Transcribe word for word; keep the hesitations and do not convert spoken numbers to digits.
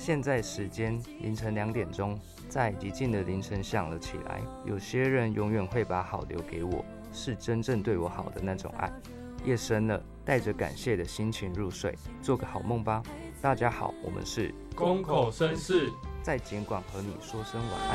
现在时间凌晨两点钟，在寂静的凌晨响了起来。有些人永远会把好留给我，是真正对我好的那种爱。夜深了，带着感谢的心情入睡，做个好梦吧。大家好，我们是公口绅士， 在简管和你说声晚安。